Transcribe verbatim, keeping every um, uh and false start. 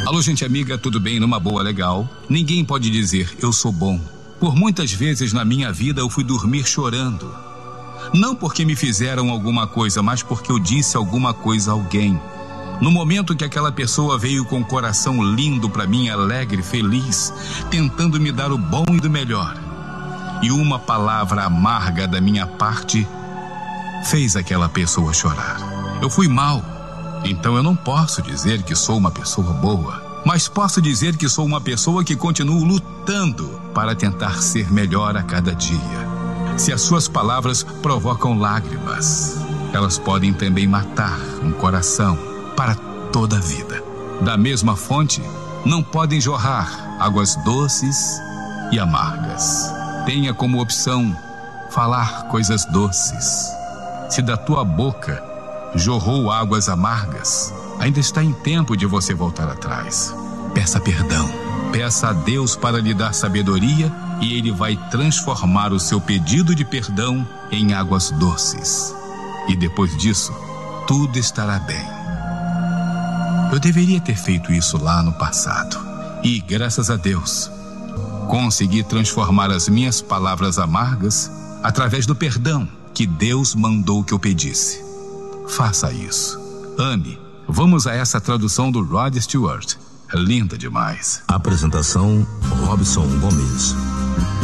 Alô, gente amiga, tudo bem? Numa boa, legal? Ninguém pode dizer, eu sou bom. Por muitas vezes na minha vida eu fui dormir chorando. Não porque me fizeram alguma coisa, mas porque eu disse alguma coisa a alguém. No momento que aquela pessoa veio com o coração lindo para mim, alegre, feliz, tentando me dar o bom e do melhor. E uma palavra amarga da minha parte fez aquela pessoa chorar. Eu fui mal, então eu não posso dizer que sou uma pessoa boa, mas posso dizer que sou uma pessoa que continuo lutando para tentar ser melhor a cada dia. Se as suas palavras provocam lágrimas, elas podem também matar um coração para toda a vida. Da mesma fonte, não podem jorrar águas doces e amargas. Tenha como opção falar coisas doces. Se da tua boca jorrou águas amargas, ainda está em tempo de você voltar atrás. Peça perdão. Peça a Deus para lhe dar sabedoria e Ele vai transformar o seu pedido de perdão em águas doces. E depois disso, tudo estará bem. Eu deveria ter feito isso lá no passado. E, graças a Deus, consegui transformar as minhas palavras amargas através do perdão que Deus mandou que eu pedisse. Faça isso. Ame. Vamos a essa tradução do Rod Stewart. Linda demais. Apresentação: Robson Gomes.